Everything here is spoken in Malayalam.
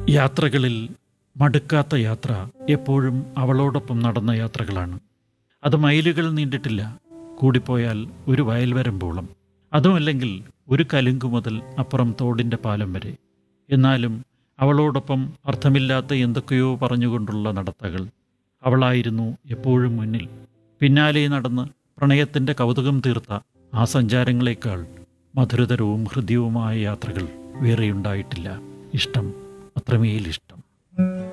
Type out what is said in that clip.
യാത്രകളിൽ മടുക്കാത്ത യാത്ര എപ്പോഴും അവളോടൊപ്പം നടന്ന യാത്രകളാണ്. അത് മൈലുകൾ നീണ്ടിട്ടില്ല, കൂടിപ്പോയാൽ ഒരു വയൽ വരമ്പോളം, അതുമല്ലെങ്കിൽ ഒരു കലുങ്കു മുതൽ അപ്പുറം തോടിൻ്റെ പാലം വരെ. എന്നാലും അവളോടൊപ്പം അർത്ഥമില്ലാത്ത എന്തൊക്കെയോ പറഞ്ഞുകൊണ്ടുള്ള നടത്തകൾ. അവളായിരുന്നു എപ്പോഴും മുന്നിൽ. പിന്നാലെ നടന്ന് പ്രണയത്തിൻ്റെ കൗതുകം തീർത്ത ആ സഞ്ചാരങ്ങളെക്കാൾ മധുരതരവും ഹൃദ്യവുമായ യാത്രകൾ വേറെയുണ്ടായിട്ടില്ല. ഇഷ്ടം, അത്രമേലിഷ്ടം.